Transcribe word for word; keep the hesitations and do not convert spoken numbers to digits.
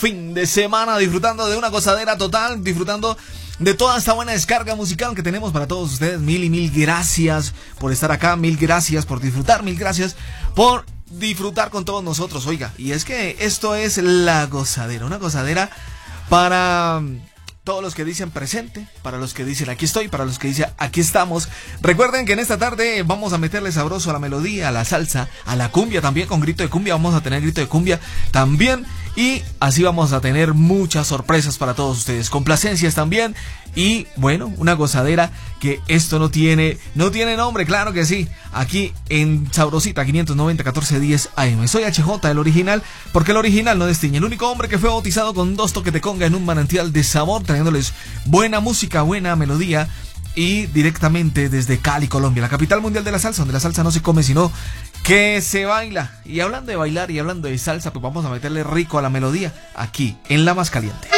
fin de semana disfrutando de una gozadera total, disfrutando de toda esta buena descarga musical que tenemos para todos ustedes. Mil y mil gracias por estar acá, mil gracias por disfrutar, mil gracias por disfrutar con todos nosotros. Oiga, y es que esto es la gozadera, una gozadera para todos los que dicen presente, para los que dicen aquí estoy, para los que dicen aquí estamos. Recuerden que en esta tarde vamos a meterle sabroso a la melodía, a la salsa, a la cumbia también, con grito de cumbia. Vamos a tener grito de cumbia también. Y así vamos a tener muchas sorpresas para todos ustedes, complacencias también. Y bueno, una gozadera que esto no tiene, no tiene nombre, claro que sí. Aquí en Sabrosita quinientos noventa, catorce diez A M. Soy H J, el original, porque el original no destiñe. El único hombre que fue bautizado con dos toques de conga en un manantial de sabor, trayéndoles buena música, buena melodía. Y directamente desde Cali, Colombia, la capital mundial de la salsa, donde la salsa no se come sino que se baila. Y hablando de bailar y hablando de salsa, pues vamos a meterle rico a la melodía aquí en La Más Caliente.